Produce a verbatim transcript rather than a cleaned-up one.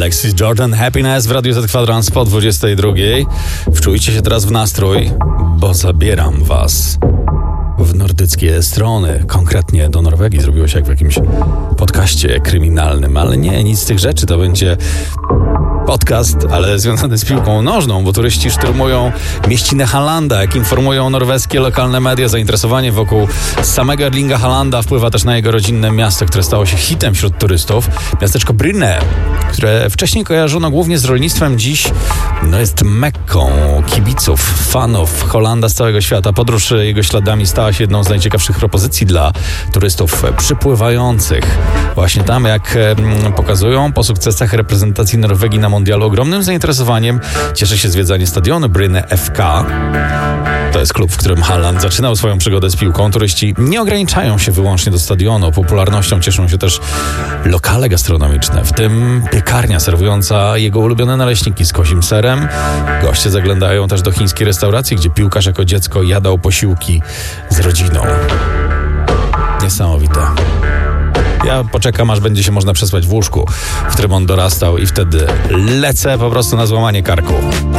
Alexis Jordan, Happiness w Radiu Z Kwadrans po dwudziestej drugiej. Wczujcie się teraz w nastrój, bo zabieram was w nordyckie strony, konkretnie do Norwegii. Zrobiło się jak w jakimś podcaście kryminalnym, ale nie, nic z tych rzeczy. To będzie podcast, ale związany z piłką nożną, bo turyści szturmują mieścinę Haalanda. Jak informują norweskie lokalne media, zainteresowanie wokół samego Erlinga Haalanda wpływa też na jego rodzinne miasto, które stało się hitem wśród turystów. Miasteczko Bryne, które wcześniej kojarzono głównie z rolnictwem, dziś no jest mekką kibiców, fanów Hollanda z całego świata. Podróż jego śladami stała się jedną z najciekawszych propozycji dla turystów przypływających. Właśnie tam, jak pokazują, po sukcesach reprezentacji Norwegii na mundialu ogromnym zainteresowaniem cieszy się zwiedzanie stadionu Bryne F K. To jest klub, w którym Haaland zaczynał swoją przygodę z piłką. Turyści nie ograniczają się wyłącznie do stadionu. Popularnością cieszą się też lokale gastronomiczne, w tym piekarnia serwująca jego ulubione naleśniki z kozim serem. Goście zaglądają też do chińskiej restauracji, gdzie piłkarz jako dziecko jadał posiłki z rodziną. Niesamowite. Ja poczekam, aż będzie się można przespać w łóżku, w którym on dorastał, i wtedy lecę po prostu na złamanie karku.